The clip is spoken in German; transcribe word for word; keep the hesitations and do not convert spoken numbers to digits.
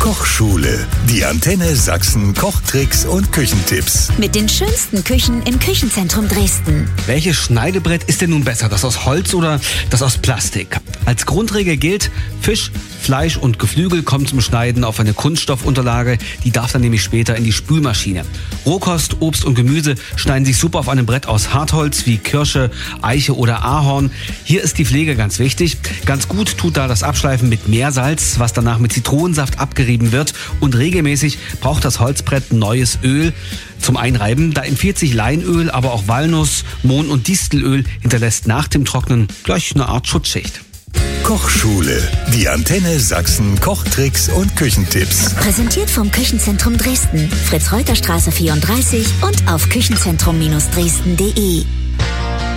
Kochschule. Die Antenne Sachsen Kochtricks und Küchentipps. Mit den schönsten Küchen im Küchenzentrum Dresden. Welches Schneidebrett ist denn nun besser? Das aus Holz oder das aus Plastik? Als Grundregel gilt, Fisch, Fleisch und Geflügel kommen zum Schneiden auf eine Kunststoffunterlage. Die darf dann nämlich später in die Spülmaschine. Rohkost, Obst und Gemüse schneiden sich super auf einem Brett aus Hartholz wie Kirsche, Eiche oder Ahorn. Hier ist die Pflege ganz wichtig. Ganz gut tut da das Abschleifen mit Meersalz, was danach mit Zitronensaft abgerieben wird. Und regelmäßig braucht das Holzbrett neues Öl zum Einreiben. Da empfiehlt sich Leinöl, aber auch Walnuss, Mohn- und Distelöl hinterlässt nach dem Trocknen gleich eine Art Schutzschicht. Kochschule. Die Antenne Sachsen Kochtricks und Küchentipps. Präsentiert vom Küchenzentrum Dresden. Fritz-Reuter-Straße vierunddreißig und auf küchenzentrum Dresden punkt de.